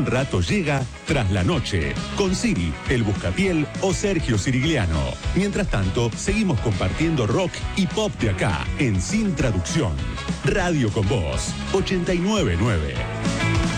rato llega Tras la Noche, con Siri, el Buscapiel o Sergio Sirigliano. Mientras tanto, seguimos compartiendo rock y pop de acá, en Sin Traducción. Radio con Voz, 89.9.